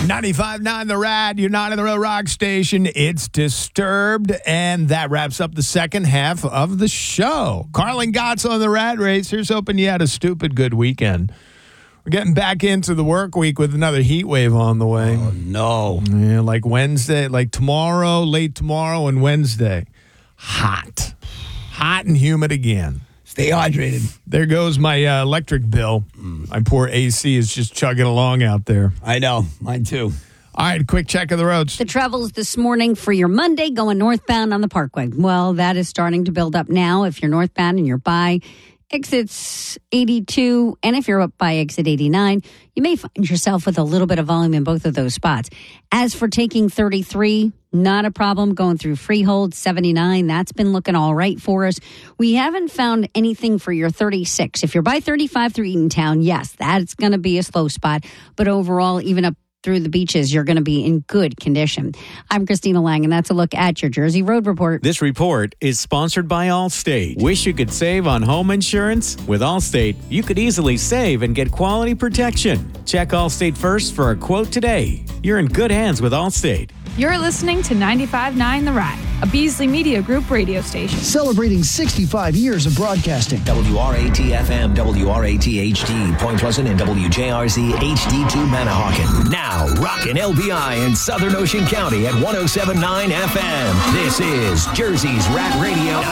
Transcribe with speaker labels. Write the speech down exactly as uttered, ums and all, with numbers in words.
Speaker 1: ninety-five point nine The Rad, you're not in the real rock station. It's Disturbed, and that wraps up the second half of the show. Carlin Gotts on the Rad Race. Here's hoping you had a stupid good weekend. We're getting back into the work week with another heat wave on the way.
Speaker 2: Oh, no.
Speaker 1: Yeah, like Wednesday, like tomorrow, late tomorrow and Wednesday. Hot. Hot and humid again.
Speaker 2: Stay hydrated.
Speaker 1: There goes my uh, electric bill. Mm. My poor A C is just chugging along out there.
Speaker 2: I know. Mine too.
Speaker 1: All right, quick check of the roads.
Speaker 3: The travels this morning for your Monday going northbound on the Parkway. Well, that is starting to build up now. If you're northbound and you're by exits eighty-two, and if you're up by exit eighty-nine, you may find yourself with a little bit of volume in both of those spots. As for taking thirty-three, not a problem going through Freehold, seventy-nine. That's been looking all right for us. We haven't found anything for your thirty-six. If you're by thirty-five through Eatontown, yes, that's going to be a slow spot. But overall, even up through the beaches, you're going to be in good condition. I'm Christina Lang, and that's a look at your Jersey Road Report.
Speaker 4: This report is sponsored by Allstate. Wish you could save on home insurance? With Allstate, you could easily save and get quality protection. Check Allstate first for a quote today. You're in good hands with Allstate.
Speaker 5: You're listening to ninety-five point nine The Rad, a Beasley Media Group radio station.
Speaker 6: Celebrating sixty-five years of broadcasting.
Speaker 7: W R A T F M, W R A T H D, Point Pleasant, and W J R Z H D two Manahawkin. Now, rockin' L B I in Southern Ocean County at one oh seven point nine F M. This is Jersey's Rat Radio.